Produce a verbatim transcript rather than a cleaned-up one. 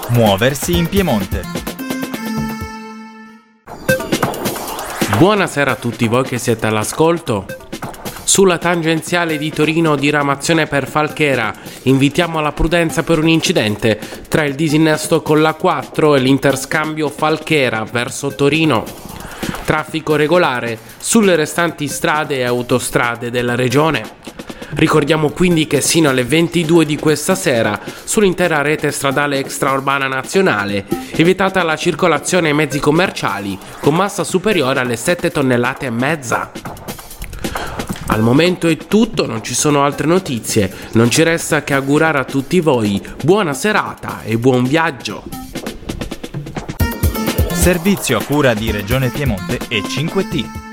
Muoversi in Piemonte. Buonasera a tutti voi che siete all'ascolto. Sulla tangenziale di Torino, diramazione per Falchera, invitiamo alla prudenza per un incidente tra il disinnesto con l'A quattro e l'interscambio Falchera verso Torino. Traffico regolare sulle restanti strade e autostrade della regione. Ricordiamo quindi che sino alle ventidue di questa sera sull'intera rete stradale extraurbana nazionale è vietata la circolazione ai mezzi commerciali con massa superiore alle sette tonnellate e mezza. Al momento è tutto, non ci sono altre notizie, non ci resta che augurare a tutti voi buona serata e buon viaggio. Servizio a cura di Regione Piemonte e cinque T.